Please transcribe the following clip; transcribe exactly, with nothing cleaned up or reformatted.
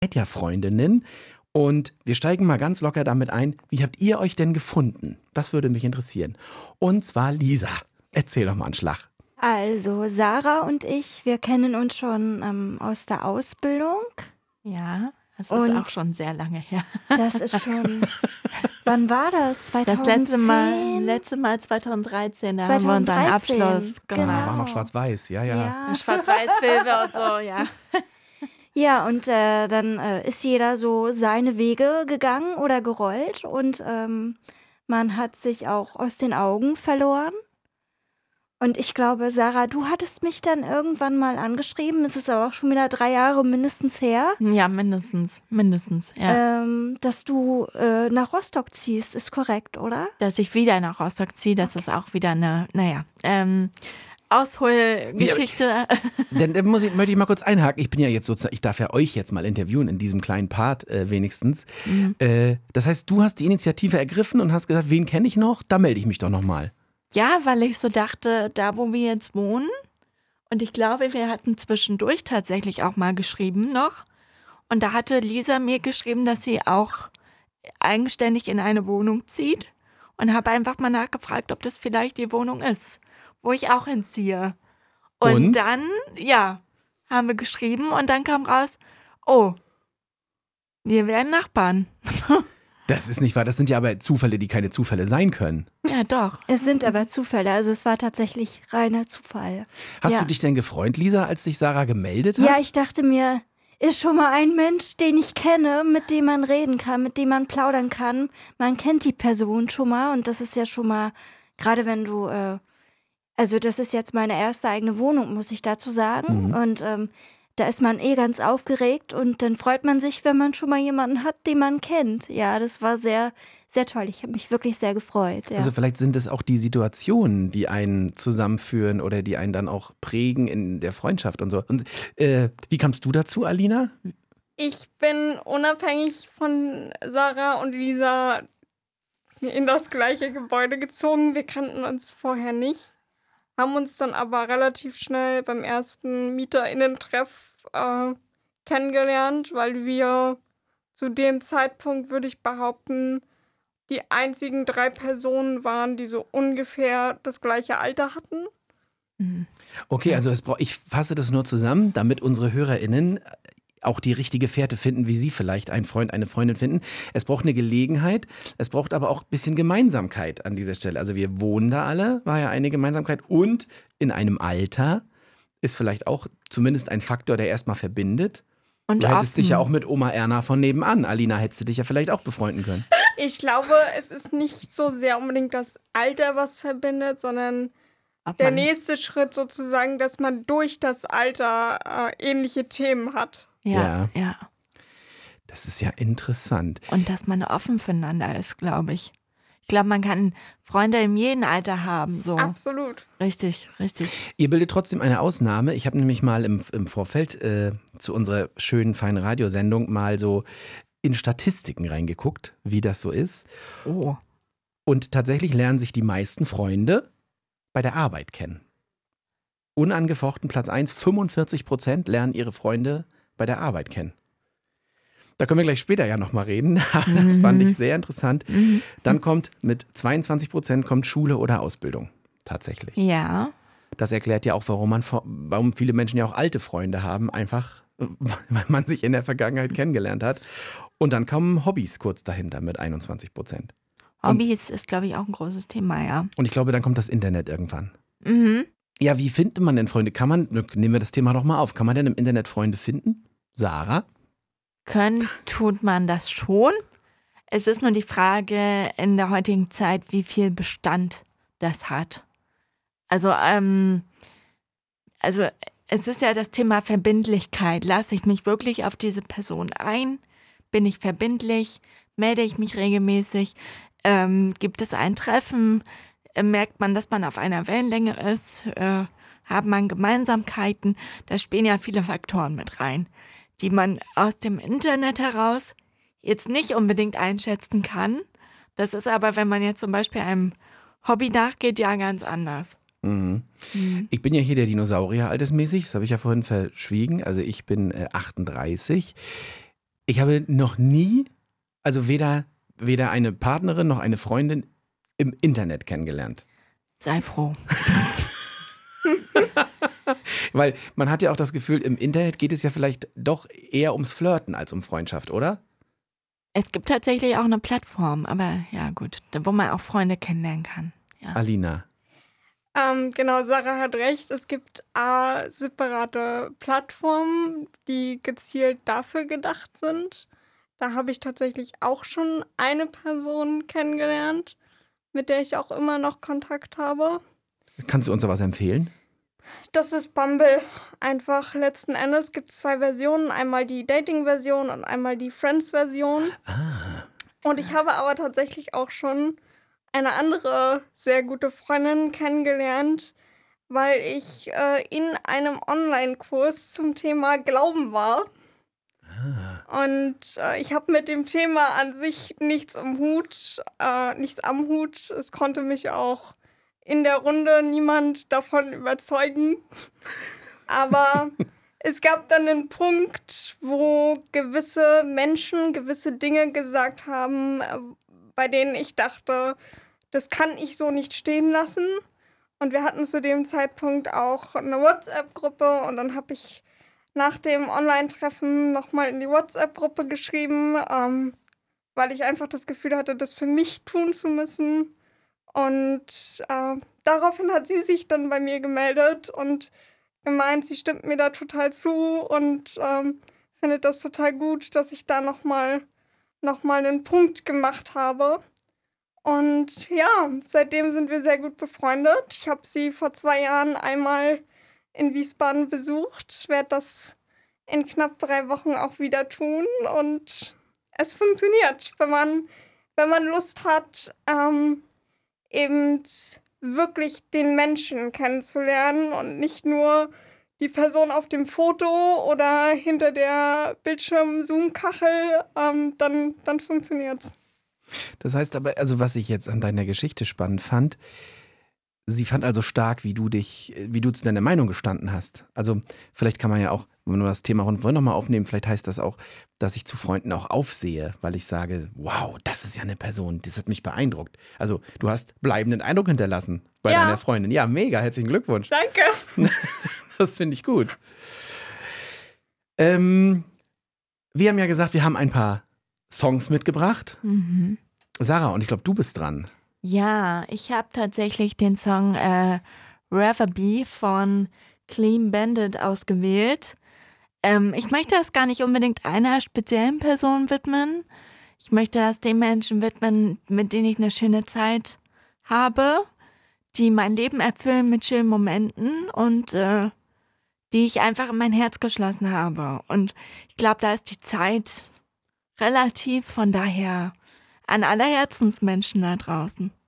seid ja Freundinnen und wir steigen mal ganz locker damit ein. Wie habt ihr euch denn gefunden? Das würde mich interessieren. Und zwar Lisa. Erzähl doch mal einen Schlag. Also Sarah und ich, wir kennen uns schon ähm, aus der Ausbildung. Ja, das ist Und auch schon sehr lange her. Das ist schon, wann war das? zweitausendzehn? Das letzte Mal, letzte Mal zweitausenddreizehn, da haben wir unseren zweitausenddreizehn, Abschluss gemacht. genau. War noch schwarz-weiß, ja, ja. Ja, Schwarz-Weiß-Filme und so, ja. ja und äh, dann äh, ist jeder so seine Wege gegangen oder gerollt und ähm, man hat sich auch aus den Augen verloren. Und ich glaube, Sarah, du hattest mich dann irgendwann mal angeschrieben, es ist aber auch schon wieder drei Jahre mindestens her, Ja, mindestens, mindestens, ja. ähm, dass du äh, nach Rostock ziehst, ist korrekt, oder? Dass ich wieder nach Rostock ziehe, das ist auch wieder eine, naja, ähm, Ausholgeschichte. Denn da muss ich, möchte ich mal kurz einhaken. Ich bin ja jetzt sozusagen, ich darf ja euch jetzt mal interviewen in diesem kleinen Part äh, wenigstens. Mhm. Äh, das heißt, du hast die Initiative ergriffen und hast gesagt, wen kenne ich noch? Da melde ich mich doch nochmal. Ja, weil ich so dachte, da wo wir jetzt wohnen, und ich glaube, wir hatten zwischendurch tatsächlich auch mal geschrieben noch, und da hatte Lisa mir geschrieben, dass sie auch eigenständig in eine Wohnung zieht, und habe einfach mal nachgefragt, ob das vielleicht die Wohnung ist, wo ich auch hinziehe. Und, Und? dann, ja, haben wir geschrieben und dann kam raus, oh, wir wären Nachbarn. Das ist nicht wahr, das sind ja aber Zufälle, die keine Zufälle sein können. Ja, doch. Es sind aber Zufälle, also es war tatsächlich reiner Zufall. Hast ja. du dich denn gefreut, Lisa, als sich Sarah gemeldet hat? Ja, ich dachte mir, ist schon mal ein Mensch, den ich kenne, mit dem man reden kann, mit dem man plaudern kann. Man kennt die Person schon mal und das ist ja schon mal, gerade wenn du, äh, also das ist jetzt meine erste eigene Wohnung, muss ich dazu sagen. Mhm. Und ähm, da ist man eh ganz aufgeregt und dann freut man sich, wenn man schon mal jemanden hat, den man kennt. Ja, das war sehr, sehr toll. Ich habe mich wirklich sehr gefreut. Ja. Also vielleicht sind es auch die Situationen, die einen zusammenführen oder die einen dann auch prägen in der Freundschaft und so. Und äh, wie kamst du dazu, Alina? Ich bin unabhängig von Sarah und Lisa in das gleiche Gebäude gezogen. Wir kannten uns vorher nicht, haben uns dann aber relativ schnell beim ersten MieterInnen-Treff äh, kennengelernt, weil wir zu dem Zeitpunkt, würde ich behaupten, die einzigen drei Personen waren, die so ungefähr das gleiche Alter hatten. Okay, also es bra- ich fasse das nur zusammen, damit unsere HörerInnen auch die richtige Fährte finden, wie sie vielleicht einen Freund, eine Freundin finden. Es braucht eine Gelegenheit, es braucht aber auch ein bisschen Gemeinsamkeit an dieser Stelle. Also wir wohnen da alle, war ja eine Gemeinsamkeit, und in einem Alter ist vielleicht auch zumindest ein Faktor, der erstmal verbindet. Und Du hättest offen. dich ja auch mit Oma Erna von nebenan, Alina, hättest du dich ja vielleicht auch befreunden können. Ich glaube, es ist nicht so sehr unbedingt das Alter, was verbindet, sondern Ob der man- nächste Schritt sozusagen, dass man durch das Alter äh, ähnliche Themen hat. Ja, ja. Das ist ja interessant. Und dass man offen füreinander ist, glaube ich. Ich glaube, man kann Freunde in jedem Alter haben, so. Absolut. Richtig, richtig. Ihr bildet trotzdem eine Ausnahme. Ich habe nämlich mal im, im Vorfeld äh, zu unserer schönen, feinen Radiosendung mal so in Statistiken reingeguckt, wie das so ist. Oh. Und tatsächlich lernen sich die meisten Freunde bei der Arbeit kennen. Unangefochten Platz eins, fünfundvierzig Prozent lernen ihre Freunde bei der Arbeit kennen. Da können wir gleich später ja nochmal reden. Das fand ich sehr interessant. Dann kommt mit zweiundzwanzig Prozent kommt Schule oder Ausbildung. Tatsächlich. Ja. Das erklärt ja auch, warum man, warum viele Menschen ja auch alte Freunde haben, einfach weil man sich in der Vergangenheit kennengelernt hat. Und dann kommen Hobbys kurz dahinter mit einundzwanzig Prozent. Hobbys ist, glaube ich, auch ein großes Thema, ja. Und ich glaube, dann kommt das Internet irgendwann. Mhm. Ja, wie findet man denn Freunde? Kann man, nehmen wir das Thema doch mal auf, kann man denn im Internet Freunde finden? Sarah? Können, tut man das schon. Es ist nur die Frage in der heutigen Zeit, wie viel Bestand das hat. Also, ähm, also es ist ja das Thema Verbindlichkeit. Lasse ich mich wirklich auf diese Person ein? Bin ich verbindlich? Melde ich mich regelmäßig? Ähm, gibt es ein Treffen? Äh, merkt man, dass man auf einer Wellenlänge ist? Äh, hat man Gemeinsamkeiten? Da spielen ja viele Faktoren mit rein, die man aus dem Internet heraus jetzt nicht unbedingt einschätzen kann. Das ist aber, wenn man jetzt zum Beispiel einem Hobby nachgeht, ja ganz anders. Mhm. Mhm. Ich bin ja hier der Dinosaurier altersmäßig, das habe ich ja vorhin verschwiegen. Also ich bin äh, achtunddreißig. Ich habe noch nie, also weder, weder eine Partnerin noch eine Freundin im Internet kennengelernt. Sei froh. Weil man hat ja auch das Gefühl, im Internet geht es ja vielleicht doch eher ums Flirten als um Freundschaft, oder? Es gibt tatsächlich auch eine Plattform, aber ja gut, wo man auch Freunde kennenlernen kann. Ja. Alina. Ähm, genau, Sarah hat recht. Es gibt A, separate Plattformen, die gezielt dafür gedacht sind. Da habe ich tatsächlich auch schon eine Person kennengelernt, mit der ich auch immer noch Kontakt habe. Kannst du uns da was empfehlen? Das ist Bumble. Einfach letzten Endes gibt es zwei Versionen. Einmal die Dating-Version und einmal die Friends-Version. Ah. Und ich habe aber tatsächlich auch schon eine andere sehr gute Freundin kennengelernt, weil ich äh, in einem Online-Kurs zum Thema Glauben war. Ah. Und äh, ich habe mit dem Thema an sich nichts am Hut, äh, nichts am Hut. Es konnte mich auch in der Runde niemand davon überzeugen. Aber es gab dann einen Punkt, wo gewisse Menschen gewisse Dinge gesagt haben, bei denen ich dachte, das kann ich so nicht stehen lassen. Und wir hatten zu dem Zeitpunkt auch eine WhatsApp-Gruppe und dann habe ich nach dem Online-Treffen nochmal in die WhatsApp-Gruppe geschrieben, ähm, weil ich einfach das Gefühl hatte, das für mich tun zu müssen. Und äh, daraufhin hat sie sich dann bei mir gemeldet und gemeint, sie stimmt mir da total zu und ähm, findet das total gut, dass ich da nochmal noch mal einen Punkt gemacht habe. Und ja, seitdem sind wir sehr gut befreundet. Ich habe sie vor zwei Jahren einmal in Wiesbaden besucht, werde das in knapp drei Wochen auch wieder tun und es funktioniert, wenn man, wenn man Lust hat, ähm, eben wirklich den Menschen kennenzulernen und nicht nur die Person auf dem Foto oder hinter der Bildschirm-Zoom-Kachel, ähm, dann, dann funktioniert's. Das heißt aber, also was ich jetzt an deiner Geschichte spannend fand, sie fand also stark, wie du dich, wie du zu deiner Meinung gestanden hast. Also vielleicht kann man ja auch, wenn wir das Thema rund nochmal aufnehmen, vielleicht heißt das auch, dass ich zu Freunden auch aufsehe, weil ich sage, wow, das ist ja eine Person, das hat mich beeindruckt. Also du hast bleibenden Eindruck hinterlassen bei Ja. deiner Freundin. Ja, mega, herzlichen Glückwunsch. Danke. Das finde ich gut. Ähm, wir haben ja gesagt, wir haben ein paar Songs mitgebracht. Mhm. Sarah, und ich glaube, du bist dran. Ja, ich habe tatsächlich den Song äh, Rather Be von Clean Bandit ausgewählt. Ähm, ich möchte das gar nicht unbedingt einer speziellen Person widmen. Ich möchte das den Menschen widmen, mit denen ich eine schöne Zeit habe, die mein Leben erfüllen mit schönen Momenten und äh, die ich einfach in mein Herz geschlossen habe. Und ich glaube, da ist die Zeit relativ, von daher an alle Herzensmenschen da draußen.